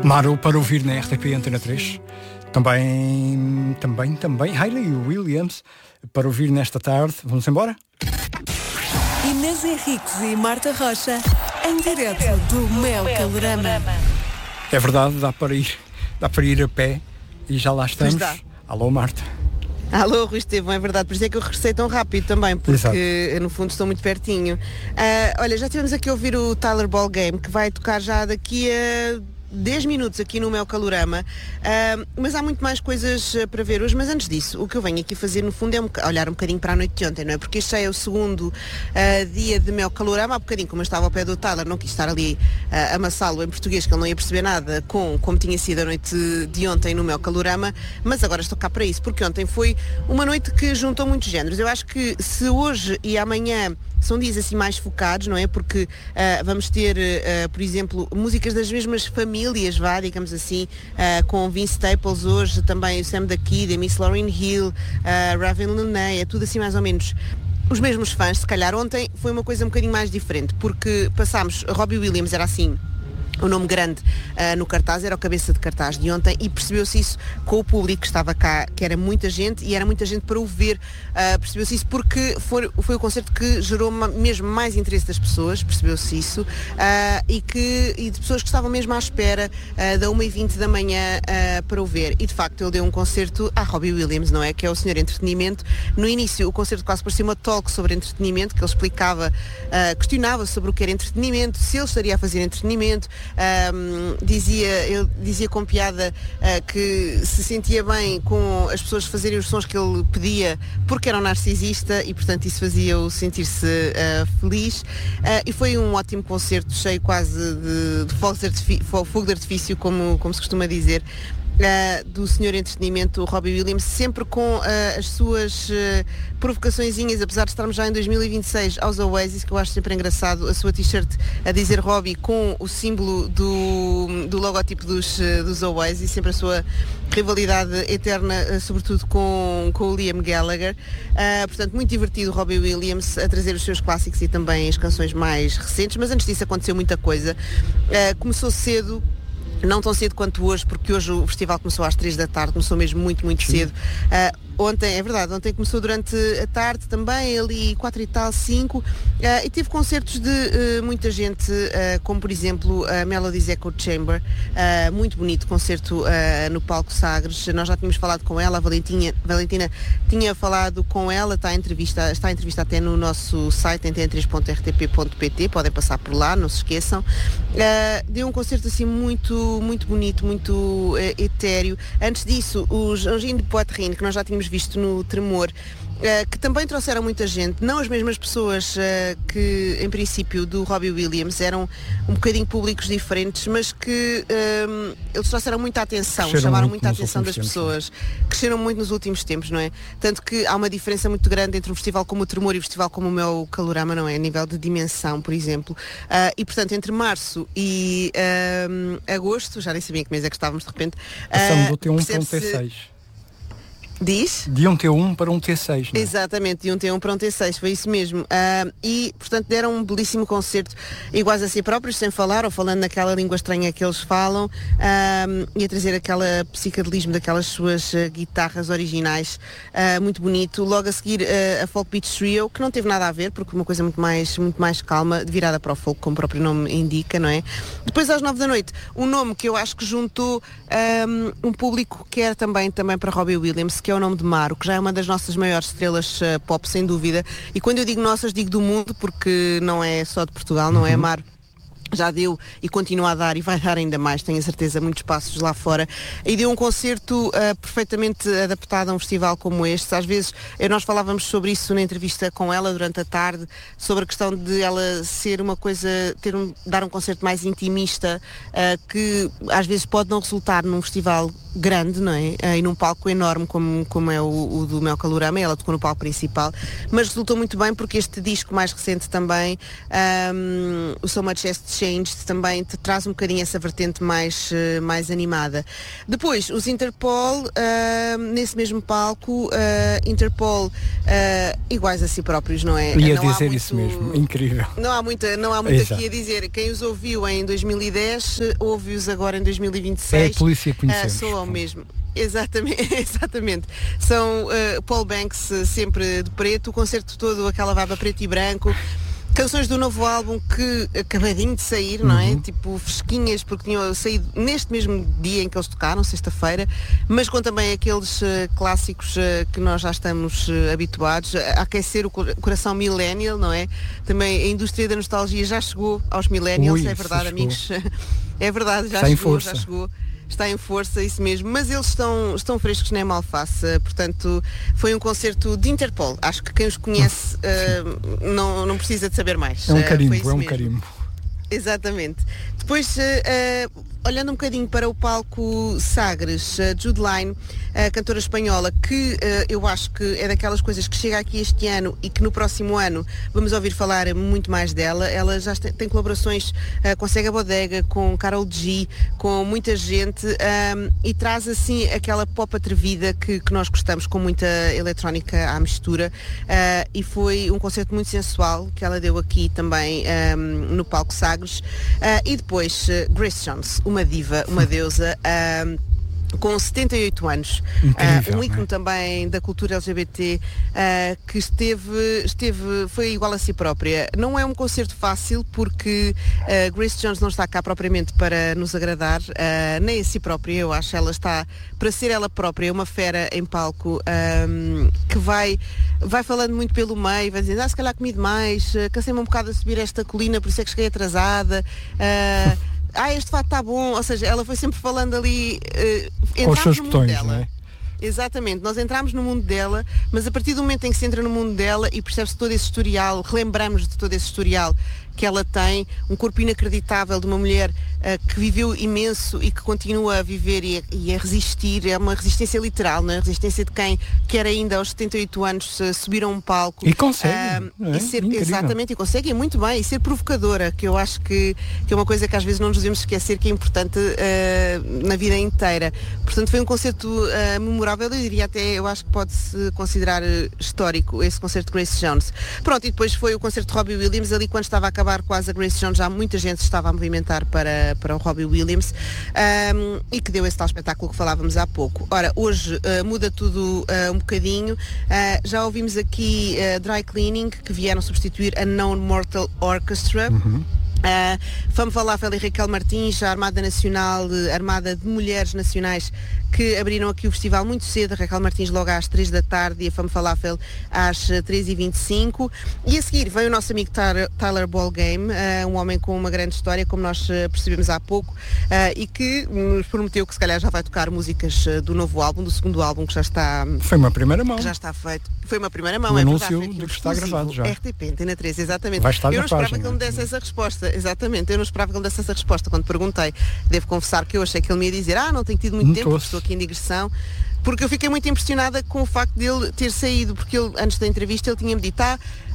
Maru para ouvir na RTP Antena 3. Também Hayley Williams para ouvir nesta tarde. Vamos embora? Inês Henriques e Marta Rocha em direto do Mel Calorama. É verdade, dá para ir a pé e já lá estamos. Alô, Marta. Alô, Rui Estevão, é verdade, por isso é que eu regressei tão rápido também, porque Exato. No fundo estou muito pertinho. Olha, já estivemos aqui a ouvir o Tyler Ball Game, que vai tocar já daqui a 10 minutos aqui no Mel Calorama, mas há muito mais coisas para ver hoje. Mas antes disso, o que eu venho aqui fazer no fundo é olhar um bocadinho para a noite de ontem, não é? Porque este já é o segundo dia de Mel Calorama. Há bocadinho, como eu estava ao pé do Tyler, não quis estar ali a amassá-lo em português, que ele não ia perceber nada como tinha sido a noite de ontem no Mel Calorama, mas agora estou cá para isso, porque ontem foi uma noite que juntou muitos géneros. Eu acho que se hoje e amanhã são dias assim mais focados, não é? Porque vamos ter, por exemplo, músicas das mesmas famílias, digamos assim, com Vince Staples hoje, também o Sam da Kid, a Miss Lauryn Hill, Raven Lenae, é tudo assim mais ou menos os mesmos fãs. Se calhar ontem foi uma coisa um bocadinho mais diferente, porque passámos, Robbie Williams era assim, o nome grande no cartaz, era o cabeça de cartaz de ontem, e percebeu-se isso com o público que estava cá, que era muita gente, e era muita gente para o ver. Percebeu-se isso porque foi o concerto que gerou mesmo mais interesse das pessoas, percebeu-se isso, e de pessoas que estavam mesmo à espera da 1h20 da manhã para o ver. E de facto ele deu um concerto a Robbie Williams, não é? Que é o senhor entretenimento. No início o concerto quase parecia uma talk sobre entretenimento, que ele explicava, questionava sobre o que era entretenimento, se ele estaria a fazer entretenimento. Dizia com piada que se sentia bem com as pessoas fazerem os sons que ele pedia porque era um narcisista, e portanto isso fazia-o sentir-se feliz, e foi um ótimo concerto, cheio quase de fogo de artifício, como se costuma dizer, do senhor entretenimento Robbie Williams, sempre com as suas provocaçõezinhas, apesar de estarmos já em 2026, aos Oasis, que eu acho sempre engraçado, a sua t-shirt a dizer Robbie com o símbolo do logótipo dos Oasis, sempre a sua rivalidade eterna, sobretudo com o Liam Gallagher. Portanto, muito divertido o Robbie Williams a trazer os seus clássicos e também as canções mais recentes, mas antes disso aconteceu muita coisa. Começou cedo, não tão cedo quanto hoje, porque hoje o festival começou às 3 da tarde, começou mesmo muito, muito cedo. Ontem, é verdade, ontem começou durante a tarde também, ali 4 e tal, 5, e teve concertos de muita gente, como por exemplo a Melody's Echo Chamber, muito bonito concerto no Palco Sagres. Nós já tínhamos falado com ela, a Valentina tinha falado com ela, está a entrevista até no nosso site, antena3.rtp.pt, podem passar por lá, não se esqueçam. Deu um concerto assim muito, muito bonito, muito etéreo. Antes disso, os Angines de Poitrine, que nós já tínhamos visto no Tremor, que também trouxeram muita gente, não as mesmas pessoas que em princípio do Robbie Williams, eram um bocadinho públicos diferentes, mas que eles trouxeram muita atenção, chamaram muita atenção das pessoas, cresceram muito nos últimos tempos, não é? Tanto que há uma diferença muito grande entre um festival como o Tremor e um festival como o Mel Calorama, não é? A nível de dimensão, por exemplo, e portanto entre março e agosto, já nem sabia que mês é que estávamos de repente, passamos do T1 para um T6. Diz? De um T1 para um T6, não é? Exatamente, de um T1 para um T6, foi isso mesmo. E, portanto, deram um belíssimo concerto, iguais a si próprios, sem falar, ou falando naquela língua estranha que eles falam, e a trazer aquele psicadelismo daquelas suas guitarras originais, muito bonito. Logo a seguir, a Folk Beach Trio, que não teve nada a ver, porque uma coisa muito mais calma, virada para o folk, como o próprio nome indica, não é? Depois, às 9 da noite, um nome que eu acho que juntou um público que era também para Robbie Williams, que é o nome de Maru, que já é uma das nossas maiores estrelas pop, sem dúvida. E quando eu digo nossas, digo do mundo, porque não é só de Portugal, não é? Maru já deu e continua a dar e vai dar ainda mais, tenho a certeza, muitos passos lá fora, e deu um concerto perfeitamente adaptado a um festival como este. Às vezes, nós falávamos sobre isso na entrevista com ela durante a tarde, sobre a questão de ela ser uma coisa, dar um concerto mais intimista, que às vezes pode não resultar num festival grande, não é? E num palco enorme como é o do Mel Calorama. Ela tocou no palco principal, mas resultou muito bem, porque este disco mais recente também, o So Much Has Changed também te traz um bocadinho essa vertente mais animada. Depois, os Interpol, nesse mesmo palco, Interpol iguais a si próprios, não é? Ia não dizer isso mesmo, incrível. Não há muito aqui a dizer. Quem os ouviu em 2010, ouve-os agora em 2026. É a polícia que conhecemos. Sou ao mesmo. Exatamente. São Paul Banks sempre de preto, o concerto todo, aquela vibe preto e branco. Canções do novo álbum que acabadinho de sair, não é? Tipo, fresquinhas, porque tinham saído neste mesmo dia em que eles tocaram, sexta-feira, mas com também aqueles clássicos que nós já estamos habituados a aquecer o coração millennial, não é? Também a indústria da nostalgia já chegou aos millennials, é verdade, amigos. É verdade, já chegou. Está em força, isso mesmo, mas eles estão frescos nem mal face, portanto foi um concerto de Interpol, acho que quem os conhece não precisa de saber mais. É um carimbo, carimbo. Exatamente. Depois, olhando um bocadinho para o palco Sagres, Jude Line, a cantora espanhola, que eu acho que é daquelas coisas que chega aqui este ano e que no próximo ano vamos ouvir falar muito mais dela. Ela já tem colaborações com Sega Bodega, com Karol G, com muita gente, e traz assim aquela pop atrevida que nós gostamos, com muita eletrónica à mistura, e foi um concerto muito sensual que ela deu aqui também no palco Sagres. E depois Grace Jones, uma diva, uma deusa, com 78 anos, incrível, um ícone também da cultura LGBT, que foi igual a si própria. Não é um concerto fácil, porque Grace Jones não está cá propriamente para nos agradar, nem a si própria, eu acho. Ela está para ser ela própria, uma fera em palco, que vai falando muito pelo meio, vai dizendo, se calhar comi demais, cansei-me um bocado a subir esta colina, por isso é que cheguei atrasada, este fato está bom, ou seja, ela foi sempre falando ali, aos seus botões, não é? Exatamente, nós entramos no mundo dela, mas a partir do momento em que se entra no mundo dela e percebe-se todo esse historial, relembramos de todo esse historial que ela tem, um corpo inacreditável de uma mulher que viveu imenso e que continua a viver e a resistir, é uma resistência literal, não é? A resistência de quem quer ainda aos 78 anos subir a um palco. E consegue, e ser, exatamente, e consegue, e muito bem, e ser provocadora, que eu acho que é uma coisa que às vezes não nos devemos esquecer, que é importante na vida inteira. Portanto, foi um concerto memorável, eu diria até, eu acho que pode-se considerar histórico, esse concerto de Grace Jones. Pronto, e depois foi o concerto de Robbie Williams, ali quando estava a acabar quase a Grace Jones, já muita gente estava a movimentar para o Robbie Williams, e que deu esse tal espetáculo que falávamos há pouco. Ora, hoje muda tudo um bocadinho, já ouvimos aqui Dry Cleaning, que vieram substituir a Non Mortal Orchestra. Fama Falafel e Raquel Martins, a Armada Nacional, Armada de Mulheres Nacionais, que abriram aqui o festival muito cedo, a Raquel Martins logo às 3 da tarde e a Fama Falafel às 3h25. E a seguir vem o nosso amigo Tyler Ballgame, um homem com uma grande história, como nós percebemos há pouco, e que nos prometeu que se calhar já vai tocar músicas do novo álbum, do segundo álbum, que já está... Foi uma primeira mão. Já está feito. Foi uma primeira mão, o é anúncio verdade. De que está gravado já. RTP, Antena 3, exatamente. Vai estar eu não na esperava página. que ele me desse essa resposta. Exatamente, eu não esperava que ele desse essa resposta quando perguntei. Devo confessar que eu achei que ele me ia dizer, não tenho tido muito tempo, estou aqui em digressão, porque eu fiquei muito impressionada com o facto dele ter saído, porque ele, antes da entrevista, ele tinha-me dito,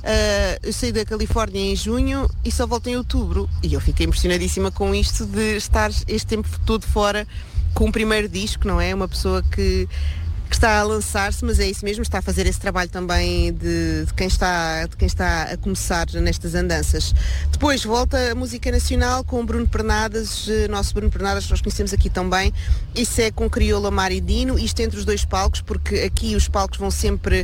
eu saí da Califórnia em junho e só volto em outubro. E eu fiquei impressionadíssima com isto de estar este tempo todo fora com o primeiro disco, não é? Uma pessoa que está a lançar-se, mas é isso mesmo, está a fazer esse trabalho também de quem está a começar nestas andanças. Depois volta a música nacional com Bruno Pernadas, nosso Bruno Pernadas, nós conhecemos aqui também, e segue com Crioula Maridino, isto entre os dois palcos, porque aqui os palcos vão sempre,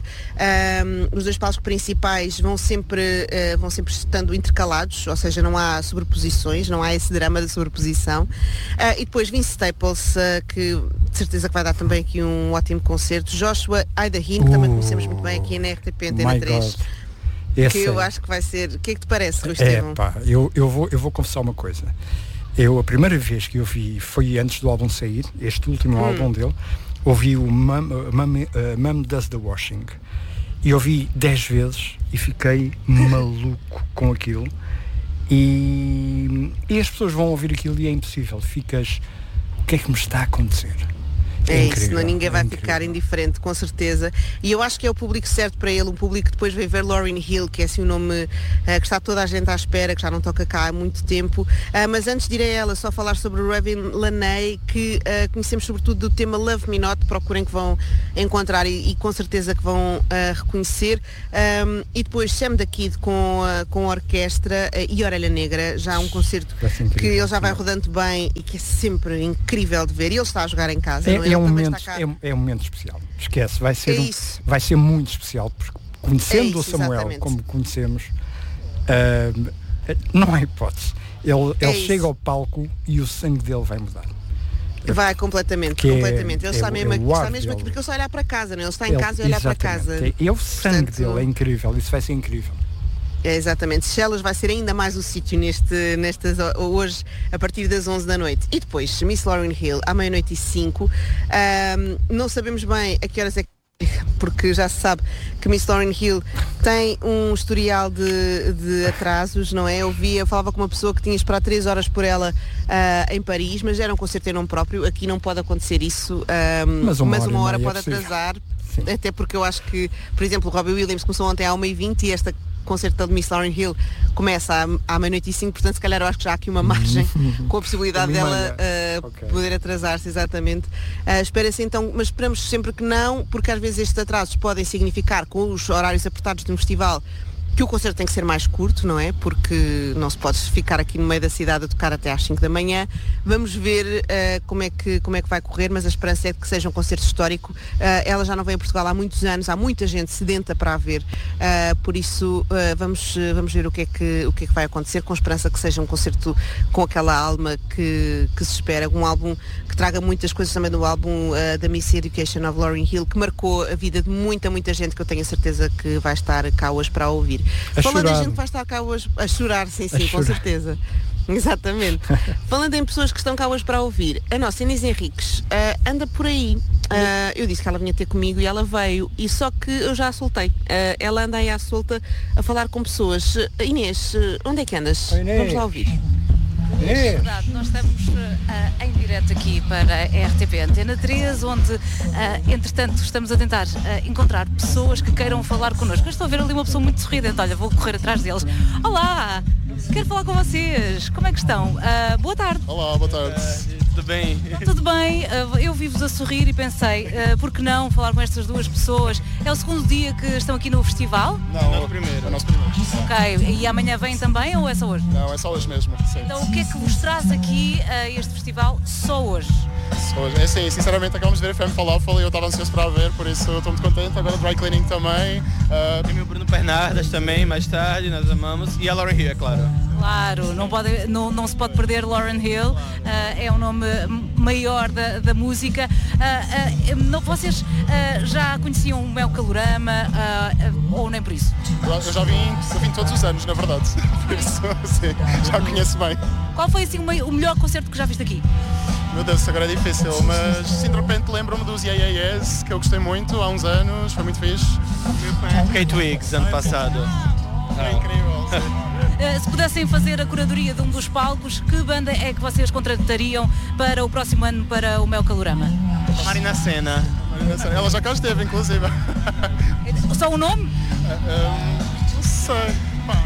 os dois palcos principais vão sempre estando intercalados, ou seja, não há sobreposições, não há esse drama da sobreposição. E depois Vince Staples, que de certeza que vai dar também aqui um ótimo concerto. Joshua Idahin, que também conhecemos muito bem aqui na RTP Antena 3. Que eu acho que vai ser... O que é que te parece, Rui Estevão? Eu vou confessar uma coisa. A primeira vez que eu vi foi antes do álbum sair, este último álbum dele, ouvi o Mum Does the Washing. E ouvi 10 vezes e fiquei maluco com aquilo. E as pessoas vão ouvir aquilo e é impossível. Ficas... O que é que me está a acontecer? É isso, não, ninguém vai ficar indiferente, com certeza. E eu acho que é o público certo para ele, um público que depois veio ver Lauryn Hill, que é assim um nome que está toda a gente à espera, que já não toca cá há muito tempo. Mas antes de ir a ela, só falar sobre o Ravin Laney, que conhecemos sobretudo do tema Love Me Not, procurem que vão encontrar e com certeza que vão reconhecer. E depois Sam da Kid com a orquestra e Orelha Negra, já um concerto que ele já vai rodando bem e que é sempre incrível de ver. E ele está a jogar em casa, não é? É um momento especial. Esquece, vai ser muito especial, porque conhecendo o Samuel exatamente. Como conhecemos, não há hipótese. Ele chega ao palco e o sangue dele vai mudar. Vai completamente. Ele está mesmo aqui, porque ele está a olhar para casa, não é? Ele está em casa e olhar para casa. O sangue dele é incrível, isso vai ser incrível. É, exatamente. Chelas vai ser ainda mais o sítio hoje, a partir das 11 da noite. E depois, Miss Lauryn Hill, à 00:05. Não sabemos bem a que horas é que... Porque já se sabe que Miss Lauryn Hill tem um historial de atrasos, não é? Eu falava com uma pessoa que tinha esperado 3 horas por ela em Paris, mas era um concerto em nome próprio. Aqui não pode acontecer isso, mas uma hora pode atrasar. Sim. Até porque eu acho que, por exemplo, o Robbie Williams começou ontem à 1:20 e esta concerto de Miss Lauryn Hill começa à 00:05, portanto se calhar eu acho que já há aqui uma margem com a possibilidade dela poder atrasar-se, exatamente. Espera-se então, mas esperamos sempre que não, porque às vezes estes atrasos podem significar, com os horários apertados de um festival, que o concerto tem que ser mais curto, não é? Porque não se pode ficar aqui no meio da cidade a tocar até às 5 da manhã. Vamos ver como é que vai correr, mas a esperança é que seja um concerto histórico. Ela já não vem a Portugal há muitos anos, há muita gente sedenta para a ver, por isso vamos ver o que é que vai acontecer, com esperança que seja um concerto com aquela alma que se espera, um álbum que traga muitas coisas também do álbum da Miss Education of Lauryn Hill, que marcou a vida de muita gente, que eu tenho a certeza que vai estar cá hoje para a ouvir. Falando em gente que vai estar cá hoje a chorar, sim, com certeza. Exatamente. Falando em pessoas que estão cá hoje para ouvir, a nossa Inês Henriques anda por aí. Eu disse que ela vinha ter comigo e ela veio, e só que eu já a soltei. Ela anda aí à solta a falar com pessoas. Inês, onde é que andas? Inês. Vamos lá ouvir. É verdade, nós estamos em direto aqui para a RTP Antena 3, onde, entretanto, estamos a tentar encontrar pessoas que queiram falar connosco. Eu estou a ver ali uma pessoa muito sorridente, olha, vou correr atrás deles. Olá, quero falar com vocês, como é que estão? Boa tarde. Olá, boa tarde. Tudo bem? Tudo bem, eu vi-vos a sorrir e pensei, por que não falar com estas duas pessoas? É o segundo dia que estão aqui no festival? Não, é o primeiro. É o nosso primeiro. Ok, e amanhã vêm também ou é só hoje? Não, é só hoje mesmo. Sim. Então o que é que vos traz aqui a este festival só hoje? É assim, sinceramente acabamos de ver a FM falar, eu estava ansioso para a ver, por isso estou muito contente. Agora Dry Cleaning também. Tem o Bruno Bernardas também, mais tarde, nós amamos. E a Lauryn Hill, é claro. Claro, não se pode perder Lauryn Hill, é um nome maior da música. Vocês já conheciam o Mel Calorama ou nem por isso? Eu já vim todos os anos, na verdade, por isso sim, já conheço bem. Qual foi assim o melhor concerto que já viste aqui? Meu Deus, agora é difícil, mas sim, de repente lembro-me dos Yeah Yeah Yes, que eu gostei muito há uns anos, foi muito fixe. Kate Wiggs, ano passado. É incrível, sim. Se pudessem fazer a curadoria de um dos palcos, que banda é que vocês contratariam para o próximo ano para o Mel Calorama? Marina Senna. Ela já cá esteve, inclusive. Só o nome? Não sei.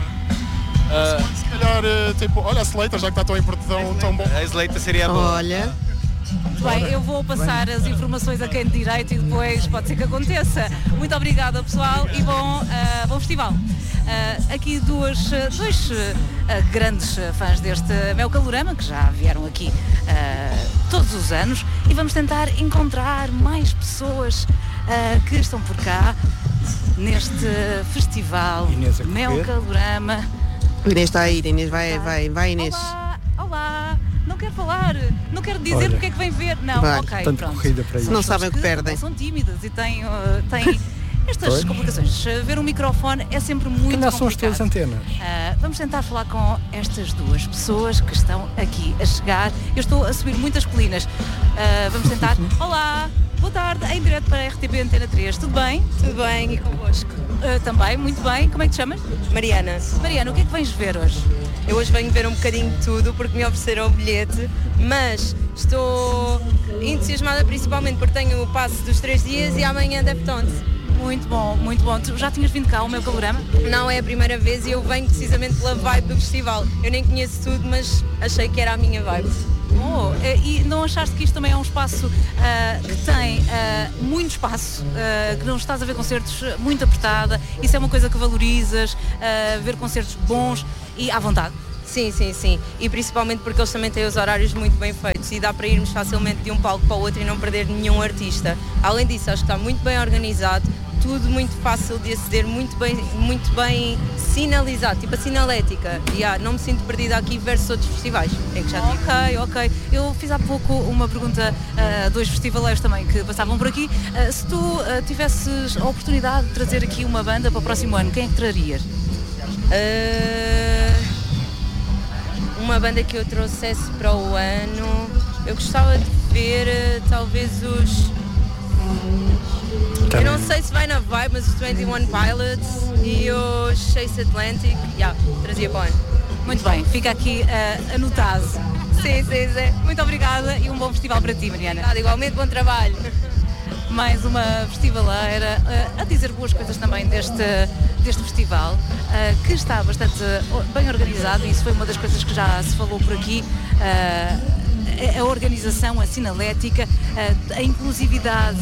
Se calhar, tipo, olha a Slater, já que está tão em produção, tão bom. A Slater seria boa. Olha. Muito bem, eu vou passar as informações a quem de direito e depois pode ser que aconteça. Muito obrigada, pessoal, e bom festival. Aqui dois grandes fãs deste Mel Calorama, que já vieram aqui todos os anos, e vamos tentar encontrar mais pessoas que estão por cá neste festival Mel Calorama. O Inês está aí, Inês, vai Inês. Olá, não quero falar, não quero dizer porque é que vem ver. Não, vai. Ok, tanto pronto. Corrida para isso. Não sabem o que perdem. São tímidas e têm estas complicações. Ver um microfone é sempre muito complicado. São as tuas antenas. Vamos tentar falar com estas duas pessoas que estão aqui a chegar. Eu estou a subir muitas colinas. Vamos tentar. Olá, boa tarde, em direto para a RTP Antena 3. Tudo bem? Tudo bem, e convosco? Também, muito bem. Como é que te chamas? Mariana. Mariana, o que é que vens ver hoje? Eu hoje venho ver um bocadinho de tudo porque me ofereceram o bilhete, mas estou entusiasmada principalmente porque tenho o passe dos 3 dias e amanhã Deftones. Muito bom, muito bom. Tu já tinhas vindo cá ao meu calorama? Não é a primeira vez e eu venho precisamente pela vibe do festival. Eu nem conheço tudo, mas achei que era a minha vibe. E não achaste que isto também é um espaço que tem muito espaço, que não estás a ver concertos muito apertada, isso é uma coisa que valorizas, ver concertos bons e à vontade? Sim, sim, sim. E principalmente porque eles também têm os horários muito bem feitos e dá para irmos facilmente de um palco para o outro e não perder nenhum artista. Além disso, acho que está muito bem organizado, tudo muito fácil de aceder, muito bem sinalizado, tipo a sinalética. Não me sinto perdida aqui versus outros festivais. É que já tive. Ok. Eu fiz há pouco uma pergunta a 2 festivaleiros também que passavam por aqui. Se tu tivesses a oportunidade de trazer aqui uma banda para o próximo ano, quem é que trarias? Uma banda que eu trouxesse para o ano, eu gostava de ver talvez os... Eu não sei se vai na vibe, mas os 21 Pilots e os Chase Atlantic, trazia para o ano. Muito bem, fica aqui anotado. Sim. Muito obrigada e um bom festival para ti, Mariana. Igualmente, bom trabalho. Mais uma festivaleira a dizer boas coisas também deste festival, que está bastante bem organizado, e isso foi uma das coisas que já se falou por aqui. A organização, a sinalética, a inclusividade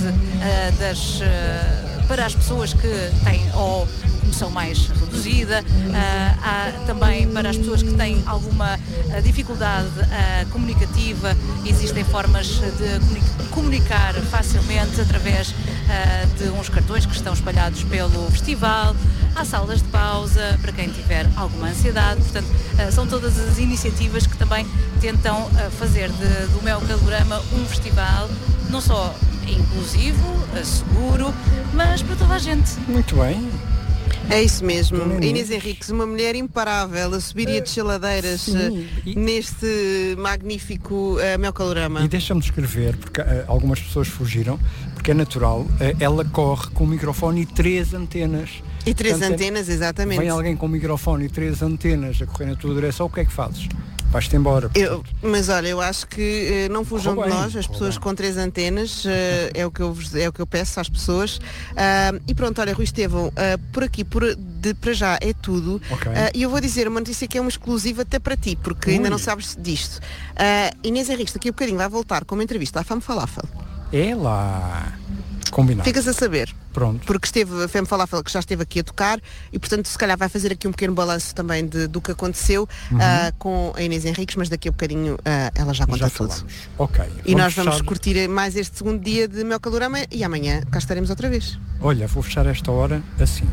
para as pessoas que têm ou são mais reduzida, há também para as pessoas que têm alguma dificuldade comunicativa, existem formas de comunicar facilmente através de uns cartões que estão espalhados pelo festival, há salas de pausa para quem tiver alguma ansiedade, portanto são todas as iniciativas que também tentam fazer do Mel Calorama um festival não só inclusivo, seguro, mas para toda a gente. Muito bem. É isso mesmo. Inês Henriques, uma mulher imparável, a subir e a descer ladeiras neste magnífico Mel Calorama. E deixa-me descrever, porque algumas pessoas fugiram, porque é natural, ela corre com o microfone e 3 antenas. E 3 antenas, exatamente. Vem alguém com o microfone e 3 antenas a correr na tua direção, o que é que fazes? Vais-te embora. Mas olha, eu acho que não fujam de nós, as pessoas com 3 antenas, é o que eu peço às pessoas. E pronto, olha, Rui Estevão, por aqui, para já é tudo. Okay. E eu vou dizer uma notícia que é uma exclusiva até para ti, porque ainda não sabes disto. Inês Henriques, daqui a bocadinho vai voltar com uma entrevista à Femme Falafel. É lá. Combinado. Ficas a saber. Pronto. Porque esteve a Femme Falafel, que já esteve aqui a tocar, e portanto se calhar vai fazer aqui um pequeno balanço também do que aconteceu com a Inês Henriques, mas daqui a bocadinho ela já conta tudo. Ok. E nós vamos curtir mais este segundo dia de Mel Calorama e amanhã cá estaremos outra vez. Olha, vou fechar esta hora assim.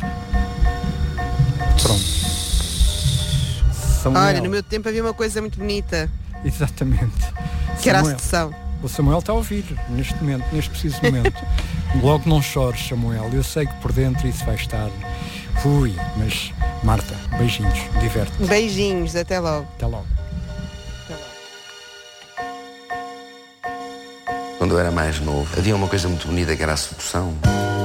Pronto. Samuel. Olha, no meu tempo havia uma coisa muito bonita. Exatamente. Que era a sedução. O Samuel está a ouvir neste momento, neste preciso momento. Logo não chores, Samuel. Eu sei que por dentro isso vai estar. Fui, mas Marta, beijinhos, diverte-te. Beijinhos, até logo. Até logo. Quando eu era mais novo, havia uma coisa muito bonita que era a sedução.